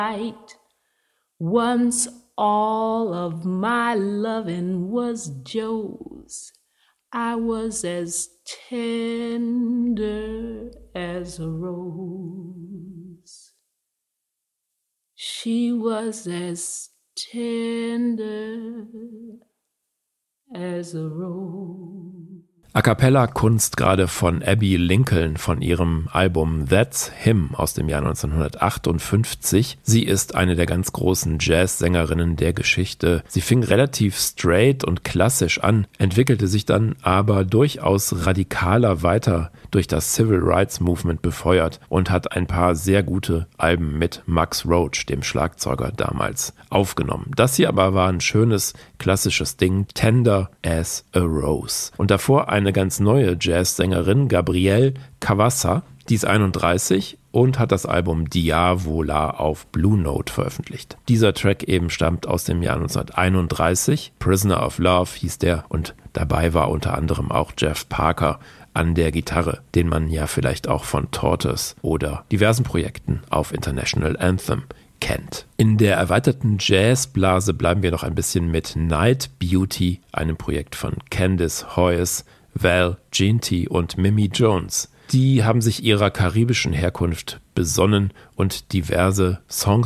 Once all of my loving was Joe's. I was as tender as a rose. She was as tender as a rose. A cappella Kunst gerade von Abby Lincoln von ihrem Album That's Him aus dem Jahr 1958. Sie ist eine der ganz großen Jazzsängerinnen der Geschichte. Sie fing relativ straight und klassisch an, entwickelte sich dann aber durchaus radikaler weiter durch das Civil Rights Movement befeuert und hat ein paar sehr gute Alben mit Max Roach, dem Schlagzeuger damals, aufgenommen. Das hier aber war ein schönes klassisches Ding, Tender as a Rose. Und davor eine ganz neue Jazzsängerin, Gabrielle Cavassa, die ist 31 und hat das Album Diavola auf Blue Note veröffentlicht. Dieser Track eben stammt aus dem Jahr 1931, Prisoner of Love hieß der, und dabei war unter anderem auch Jeff Parker an der Gitarre, den man ja vielleicht auch von Tortoise oder diversen Projekten auf International Anthem kennt. In der erweiterten Jazzblase bleiben wir noch ein bisschen mit Night Beauty, einem Projekt von Candice Hoyes, Val Jeanty und Mimi Jones. Die haben sich ihrer karibischen Herkunft besonnen und diverse Songs